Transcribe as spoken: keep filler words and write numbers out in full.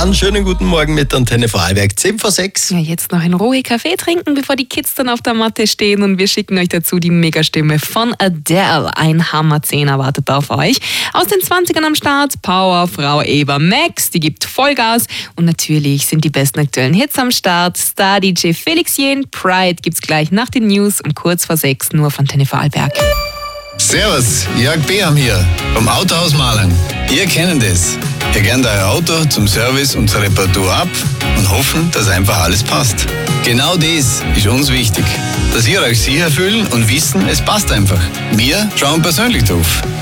Einen schönen guten Morgen mit Antenne Vorarlberg, zehn vor sechs. Ja, jetzt noch in Ruhe Kaffee trinken, bevor die Kids dann auf der Matte stehen, und wir schicken euch dazu die Megastimme von Adele. Ein Hammer-Zehner wartet auf euch. Aus den zwanzigern am Start, Powerfrau Eva Max, die gibt Vollgas, und natürlich sind die besten aktuellen Hits am Start. Star-D J Felix Jähn, Pride gibt's gleich nach den News um kurz vor sechs nur auf Antenne Vorarlberg. Servus, Jörg Beham hier vom Autohaus Mahlen. Ihr kennt es. Ihr lernt euer Auto zum Service und zur Reparatur ab und hoffen, dass einfach alles passt. Genau das ist uns wichtig. Dass ihr euch sicher fühlen und wissen, es passt einfach. Wir schauen persönlich drauf.